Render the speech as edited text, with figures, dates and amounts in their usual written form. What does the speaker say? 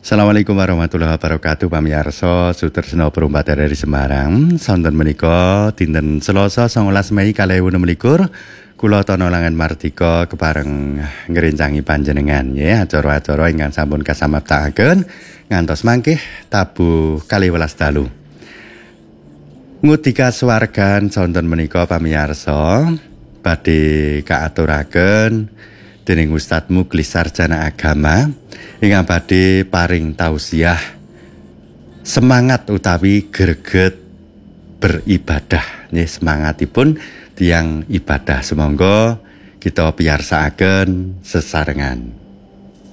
Assalamualaikum warahmatullahi wabarakatuh pamirsa Sutresna Perumbatan dari Semarang. Sonten menika dinten Selasa 19 Mei 2026 kula Tono Langan Martika kepareng ngrencangi panjenengan ya acara-acara ingkang sampun kasamaptaken ngantos mangkih tabuh 12 dalu. Ngudika swargan sonten menika pamirsa badhe kaaturaken dening Ustadz Muklis Sarjana Agama ingkang badhe paring tausiah semangat utawi greget beribadah. Nggih, semangatipun tiyang ibadah. Semonggo kita piyarsakaken sesarengan.